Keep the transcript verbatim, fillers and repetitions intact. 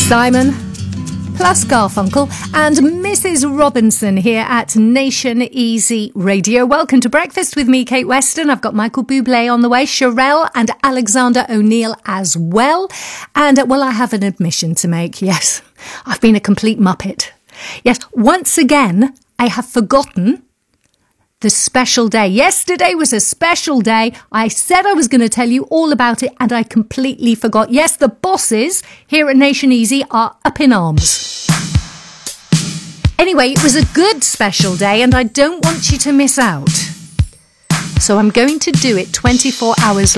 Simon, plus Garfunkel, and Missus Robinson here at Nation Easy Radio. Welcome to Breakfast with me, Kate Weston. I've got Michael Bublé on the way, Sherelle and Alexander O'Neill as well. And, uh, well, I have an admission to make, yes. I've been a complete muppet. Yes, once again, I have forgotten the special day. Yesterday was a special day. I said I was going to tell you all about it and I completely forgot. Yes, the bosses here at Nation Easy are up in arms. Anyway, it was a good special day and I don't want you to miss out. So I'm going to do it twenty-four hours